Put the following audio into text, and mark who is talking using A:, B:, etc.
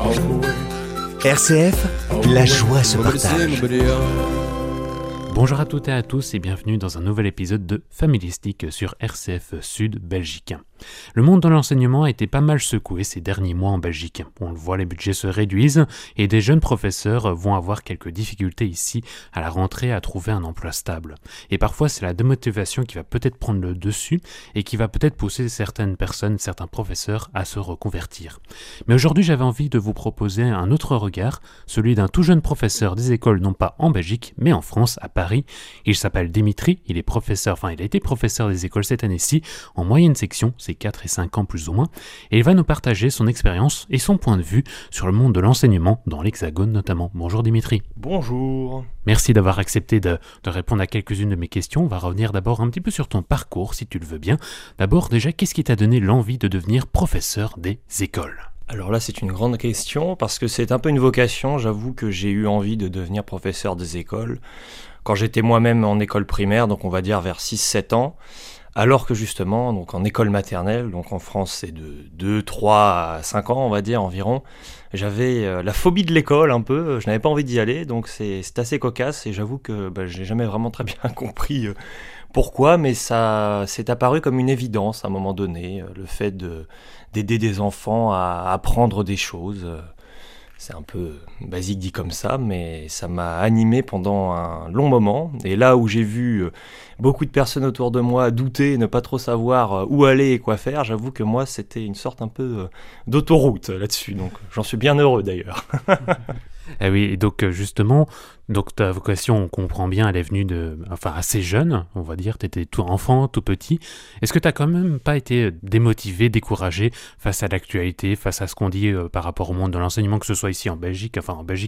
A: RCF, la joie se partage.
B: Bonjour à toutes et à tous et bienvenue dans un nouvel épisode de Familistique sur RCF Sud Belgique. Le monde de l'enseignement a été pas mal secoué ces derniers mois en Belgique. On le voit, les budgets se réduisent et des jeunes professeurs vont avoir quelques difficultés ici à la rentrée à trouver un emploi stable. Et parfois c'est la démotivation qui va peut-être prendre le dessus et qui va peut-être pousser certaines personnes, certains professeurs à se reconvertir. Mais aujourd'hui j'avais envie de vous proposer un autre regard, celui d'un tout jeune professeur des écoles non pas en Belgique mais en France, à Paris. Il s'appelle Dimitri, il a été professeur des écoles cette année-ci en moyenne section, c'est 4 et 5 ans plus ou moins, et il va nous partager son expérience et son point de vue sur le monde de l'enseignement dans l'Hexagone notamment. Bonjour Dimitri.
C: Bonjour.
B: Merci d'avoir accepté de répondre à quelques-unes de mes questions. On va revenir d'abord un petit peu sur ton parcours si tu le veux bien. D'abord déjà, qu'est-ce qui t'a donné l'envie de devenir professeur des écoles ?
C: Alors là, c'est une grande question parce que c'est un peu une vocation. J'avoue que j'ai eu envie de devenir professeur des écoles quand j'étais moi-même en école primaire, donc on va dire vers 6-7 ans, alors que justement, donc en école maternelle, donc en France c'est de 2, 3 à 5 ans on va dire environ, j'avais la phobie de l'école un peu, je n'avais pas envie d'y aller, donc c'est assez cocasse et j'avoue que j'ai jamais vraiment très bien compris pourquoi, mais ça s'est apparu comme une évidence à un moment donné, le fait d'aider des enfants à apprendre des choses. C'est un peu basique dit comme ça, mais ça m'a animé pendant un long moment. Et là où j'ai vu beaucoup de personnes autour de moi douter, ne pas trop savoir où aller et quoi faire, j'avoue que moi, c'était une sorte un peu d'autoroute là-dessus. Donc j'en suis bien heureux d'ailleurs.
B: Ah oui, et donc justement, donc ta vocation, on comprend bien, elle est venue assez jeune, on va dire, tu étais tout enfant, tout petit. Est-ce que tu n'as quand même pas été démotivé, découragé face à l'actualité, face à ce qu'on dit par rapport au monde de l'enseignement, que ce soit ici en Belgique